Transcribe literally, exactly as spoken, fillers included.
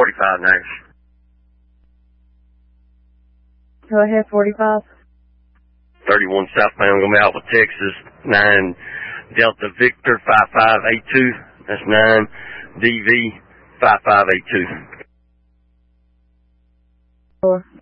forty-five next. Go ahead, forty-five. thirty-one southbound, gonna be Alpha, Texas, nine Delta Victor five five eight two. That's nine D V five five eight two. Four.